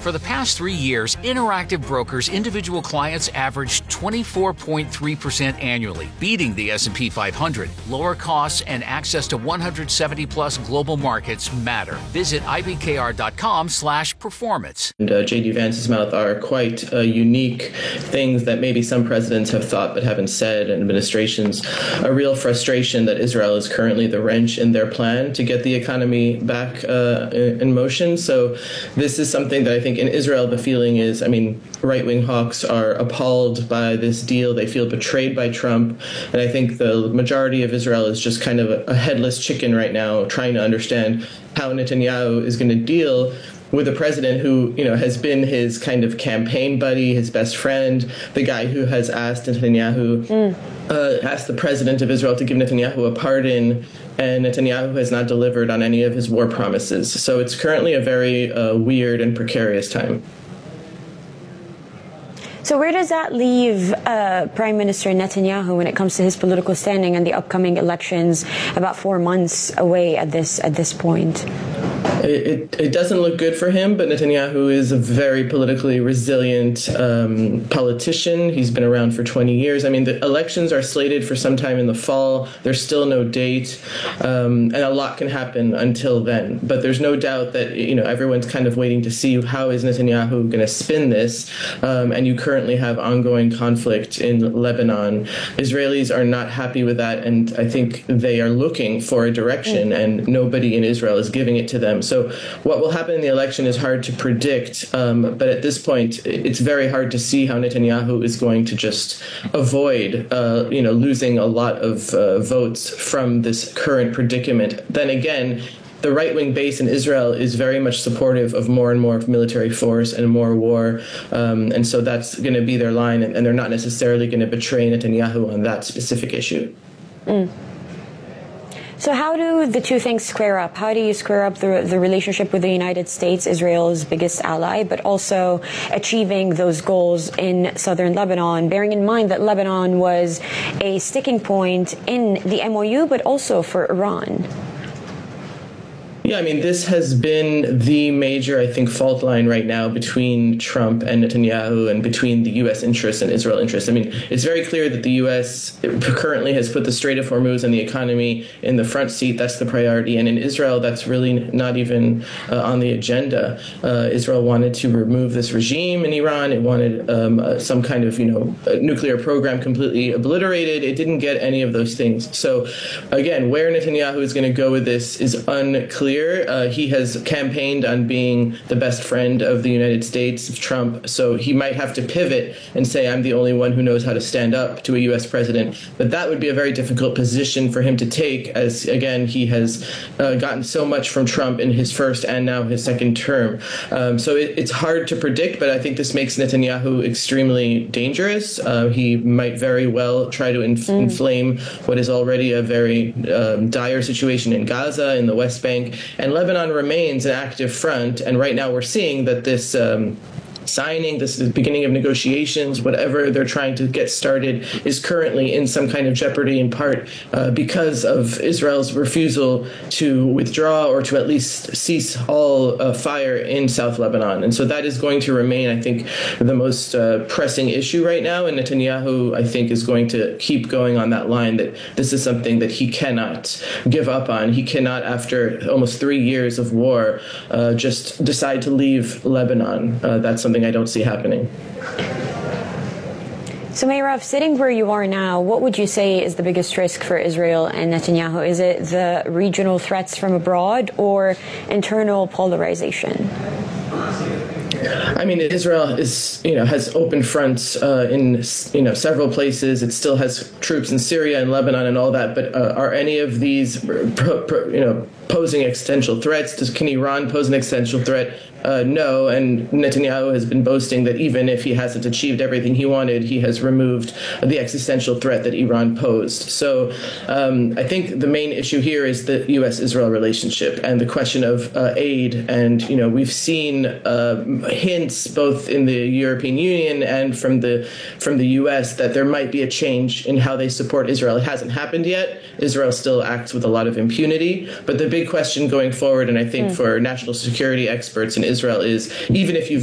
For the past 3 years, Interactive Brokers individual clients averaged 24.3% annually, beating the S&P 500. Lower costs and access to 170-plus global markets matter. Visit ibkr.com/performance. And J.D. Vance's mouth are quite unique things that maybe some presidents have thought but haven't said, and administrations. A real frustration that Israel is currently the wrench in their plan to get the economy back in motion. So this is something that I think in Israel, the feeling is, right-wing hawks are appalled by this deal. They feel betrayed by Trump. And I think the majority of Israel is just kind of a headless chicken right now, trying to understand how Netanyahu is going to deal with a president who, has been his kind of campaign buddy, his best friend, the guy who has asked Netanyahu, asked the president of Israel to give Netanyahu a pardon, and Netanyahu has not delivered on any of his war promises. So it's currently a very weird and precarious time. So where does that leave Prime Minister Netanyahu when it comes to his political standing and the upcoming elections, about 4 months away at this point? It doesn't look good for him, but Netanyahu is a very politically resilient politician. He's been around for 20 years. The elections are slated for sometime in the fall. There's still no date, and a lot can happen until then. But there's no doubt that, everyone's kind of waiting to see how is Netanyahu going to spin this, and you currently have ongoing conflict in Lebanon. Israelis are not happy with that, and I think they are looking for a direction, and nobody in Israel is giving it to them. So what will happen in the election is hard to predict, but at this point, it's very hard to see how Netanyahu is going to just avoid, losing a lot of votes from this current predicament. Then again, the right-wing base in Israel is very much supportive of more and more military force and more war, and so that's going to be their line, and they're not necessarily going to betray Netanyahu on that specific issue. So how do the two things square up? How do you square up the relationship with the United States, Israel's biggest ally, but also achieving those goals in southern Lebanon, bearing in mind that Lebanon was a sticking point in the MOU, but also for Iran? Yeah, this has been the major, I think, fault line right now between Trump and Netanyahu and between the U.S. interests and Israel interests. It's very clear that the U.S. currently has put the Strait of Hormuz and the economy in the front seat. That's the priority. And in Israel, that's really not even on the agenda. Israel wanted to remove this regime in Iran. It wanted some kind of, nuclear program completely obliterated. It didn't get any of those things. So, again, where Netanyahu is going to go with this is unclear. He has campaigned on being the best friend of the United States, of Trump, so he might have to pivot and say, I'm the only one who knows how to stand up to a U.S. president. But that would be a very difficult position for him to take, as, again, he has gotten so much from Trump in his first and now his second term. So it's hard to predict, but I think this makes Netanyahu extremely dangerous. He might very well try to inflame what is already a very dire situation in Gaza, in the West Bank. And Lebanon remains an active front, and right now we're seeing that this signing, this is the beginning of negotiations, whatever they're trying to get started is currently in some kind of jeopardy, in part because of Israel's refusal to withdraw or to at least cease all fire in South Lebanon. And so that is going to remain, I think, the most pressing issue right now. And Netanyahu, I think, is going to keep going on that line that this is something that he cannot give up on. He cannot, after almost 3 years of war, just decide to leave Lebanon. That's something I don't see happening. So, Meirav, sitting where you are now, what would you say is the biggest risk for Israel and Netanyahu? Is it the regional threats from abroad or internal polarization? Israel has open fronts in several places. It still has troops in Syria and Lebanon and all that. But are any of these posing existential threats? Can Iran pose an existential threat? No, and Netanyahu has been boasting that even if he hasn't achieved everything he wanted, he has removed the existential threat that Iran posed. So I think the main issue here is the U.S.-Israel relationship and the question of aid. And, we've seen hints both in the European Union and from the U.S. that there might be a change in how they support Israel. It hasn't happened yet. Israel still acts with a lot of impunity. But the big question going forward, and I think for national security experts in Israel, is even if you've